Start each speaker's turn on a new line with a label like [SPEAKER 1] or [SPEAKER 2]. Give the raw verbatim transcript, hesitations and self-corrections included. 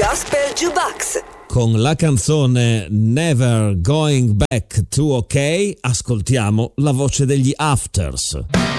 [SPEAKER 1] Gospel Jukebox.
[SPEAKER 2] Con la canzone Never Going Back to OK ascoltiamo la voce degli Afters.